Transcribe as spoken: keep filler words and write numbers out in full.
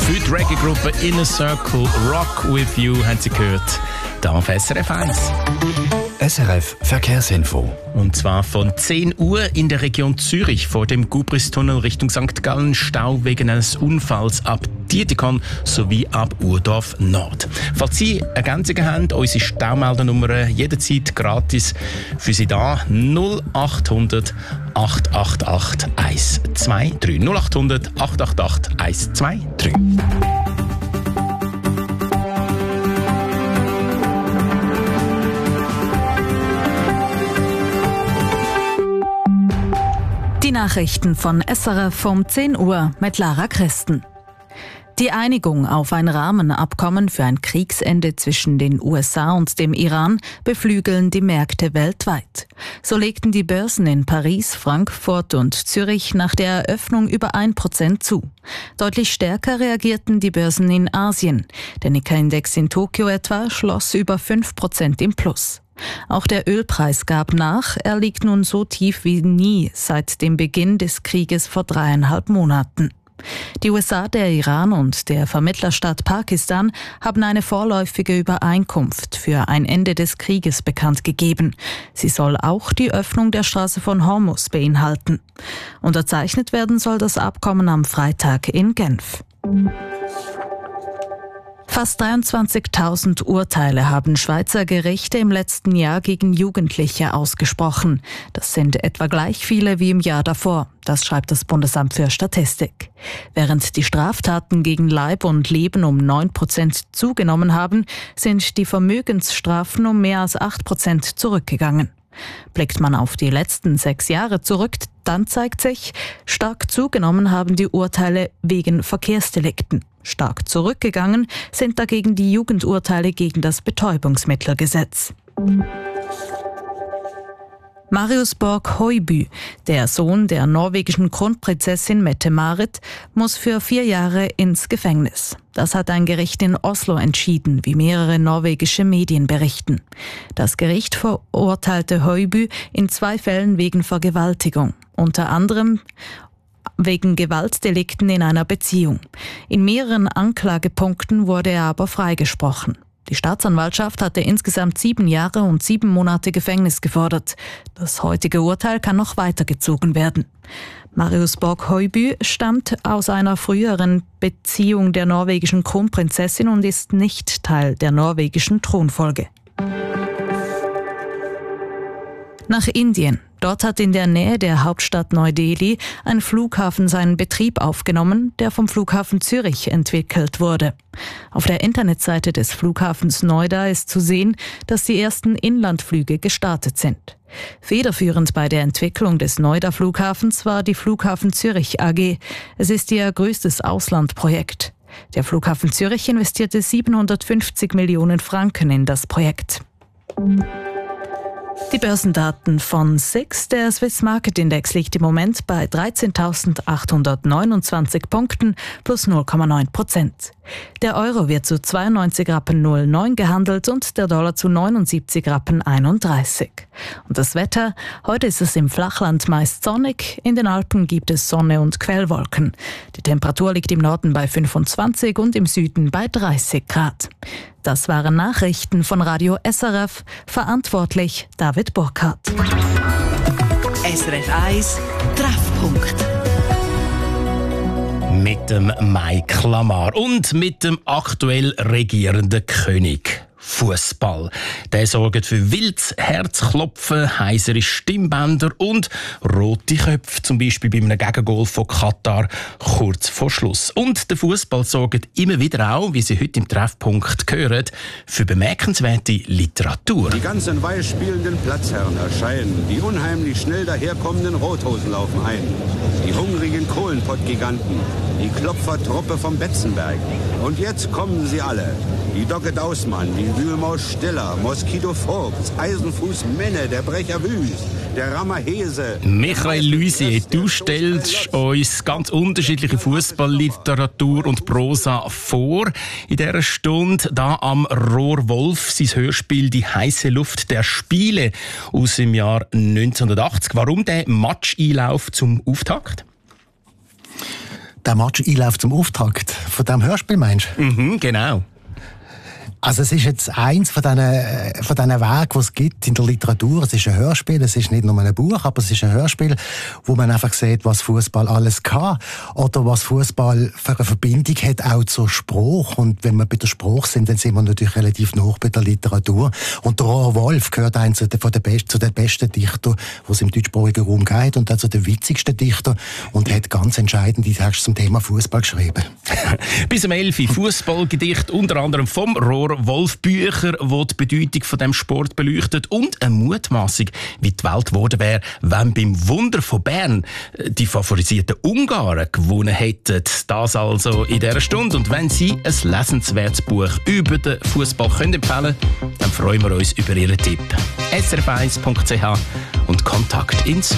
Für die Reggae-Gruppe Inner Circle Rock With You haben Sie gehört, da auf S R F eins. S R F Verkehrsinfo. Und zwar von zehn Uhr in der Region Zürich vor dem Gubristunnel Richtung Sankt Gallen Stau wegen eines Unfalls ab Dietikon sowie ab Urdorf Nord. Falls Sie Ergänzungen haben, unsere Staumeldernummer jederzeit gratis für Sie da. null acht hundert acht acht acht eins zwei drei. null acht hundert acht acht acht eins zwei drei. Die Nachrichten von S R F um zehn Uhr mit Lara Christen. Die Einigung auf ein Rahmenabkommen für ein Kriegsende zwischen den U S A und dem Iran beflügeln die Märkte weltweit. So legten die Börsen in Paris, Frankfurt und Zürich nach der Eröffnung über ein Prozent zu. Deutlich stärker reagierten die Börsen in Asien. Der Nikkei-Index in Tokio etwa schloss über fünf Prozent im Plus. Auch der Ölpreis gab nach, er liegt nun so tief wie nie seit dem Beginn des Krieges vor dreieinhalb Monaten. Die U S A, der Iran und der Vermittlerstaat Pakistan haben eine vorläufige Übereinkunft für ein Ende des Krieges bekannt gegeben. Sie soll auch die Öffnung der Straße von Hormuz beinhalten. Unterzeichnet werden soll das Abkommen am Freitag in Genf. Fast dreiundzwanzigtausend Urteile haben Schweizer Gerichte im letzten Jahr gegen Jugendliche ausgesprochen. Das sind etwa gleich viele wie im Jahr davor. Das schreibt das Bundesamt für Statistik. Während die Straftaten gegen Leib und Leben um neun Prozent zugenommen haben, sind die Vermögensstrafen um mehr als acht Prozent zurückgegangen. Blickt man auf die letzten sechs Jahre zurück, dann zeigt sich, stark zugenommen haben die Urteile wegen Verkehrsdelikten. Stark zurückgegangen sind dagegen die Jugendurteile gegen das Betäubungsmittelgesetz. Marius Borg-Høiby, der Sohn der norwegischen Kronprinzessin Mette-Marit, muss für vier Jahre ins Gefängnis. Das hat ein Gericht in Oslo entschieden, wie mehrere norwegische Medien berichten. Das Gericht verurteilte Høiby in zwei Fällen wegen Vergewaltigung, unter anderem wegen Gewaltdelikten in einer Beziehung. In mehreren Anklagepunkten wurde er aber freigesprochen. Die Staatsanwaltschaft hatte insgesamt sieben Jahre und sieben Monate Gefängnis gefordert. Das heutige Urteil kann noch weitergezogen werden. Marius Borg-Høiby stammt aus einer früheren Beziehung der norwegischen Kronprinzessin und ist nicht Teil der norwegischen Thronfolge. Nach Indien. Dort hat in der Nähe der Hauptstadt Neu-Delhi ein Flughafen seinen Betrieb aufgenommen, der vom Flughafen Zürich entwickelt wurde. Auf der Internetseite des Flughafens Noida ist zu sehen, dass die ersten Inlandflüge gestartet sind. Federführend bei der Entwicklung des Noida-Flughafens war die Flughafen Zürich A G. Es ist ihr größtes Auslandprojekt. Der Flughafen Zürich investierte siebenhundertfünfzig Millionen Franken in das Projekt. Die Börsendaten von S I X. Der Swiss Market Index liegt im Moment bei dreizehntausendachthundertneunundzwanzig Punkten plus null Komma neun Prozent. Der Euro wird zu zweiundneunzig Rappen null neun gehandelt und der Dollar zu neunundsiebzig Rappen einunddreißig. Und das Wetter? Heute ist es im Flachland meist sonnig, in den Alpen gibt es Sonne und Quellwolken. Die Temperatur liegt im Norden bei fünfundzwanzig und im Süden bei dreißig Grad. Das waren Nachrichten von Radio S R F, verantwortlich David Burkhardt. S R F eins Treffpunkt. Mit dem Mike Lamar und mit dem aktuell regierenden König. Fußball. Der sorgt für wildes Herzklopfen, heisere Stimmbänder und rote Köpfe, zum Beispiel bei einem Gegengol von Katar kurz vor Schluss. Und der Fußball sorgt immer wieder auch, wie Sie heute im Treffpunkt hören, für bemerkenswerte Literatur. Die ganzen weiß spielenden Platzherren erscheinen, die unheimlich schnell daherkommenden Rothosen laufen ein, die hungrigen Kohlenpottgiganten, die Klopfertruppe vom Betzenberg. Und jetzt kommen sie alle. Die Docke Dausmann, die Wühlmaus Stiller, Moskito Vogts, Eisenfuß Menne, der Brecher Wüst, der Rammer Hese. Michael Luisier, du stellst uns ganz unterschiedliche Fußballliteratur und Prosa vor. In dieser Stunde da am Rohr Wolf, sein Hörspiel «Die heiße Luft der Spiele» aus dem Jahr neunzehnhundertachtzig. Warum der Match-Einlauf zum Auftakt? der Match einläuft zum Auftakt von diesem Hörspiel, meinst du? Mhm, genau. Also es ist jetzt eins von diesen, von diesen Wegen, die es gibt in der Literatur. Es ist ein Hörspiel, es ist nicht nur ein Buch, aber es ist ein Hörspiel, wo man einfach sieht, was Fußball alles kann oder was Fußball für eine Verbindung hat, auch zur Spruch. Und wenn wir bei der Spruch sind, dann sind wir natürlich relativ nah bei der Literatur. Und der Roar Wolf gehört ein zu den, von den Best, zu den besten Dichtern, die es im deutschsprachigen Raum gibt, und auch zu den witzigsten Dichtern, und hat ganz entscheidende Texte zum Thema Fußball geschrieben. Bis um elf Uhr Fußballgedicht, unter anderem vom Roar Wolf, Bücher, die die Bedeutung von dem Sport beleuchtet, und eine Mutmaßung, wie die Welt geworden wäre, wenn beim Wunder von Bern die favorisierten Ungarn gewonnen hätten. Das also in dieser Stunde. Und wenn Sie ein lesenswertes Buch über den Fußball empfehlen können, dann freuen wir uns über Ihren Tipp. s r f eins punkt c h und Kontakt ins